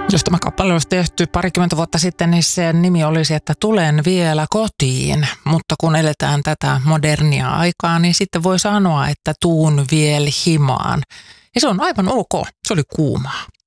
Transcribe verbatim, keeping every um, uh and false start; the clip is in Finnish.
Jos tämä kappale olisi tehty parikymmentä vuotta sitten, niin sen nimi olisi, että Tulen vielä kotiin. Mutta kun eletään tätä modernia aikaa, niin sitten voi sanoa, että tuun vielä himaan. Ja se on aivan ok. Se oli kuumaa.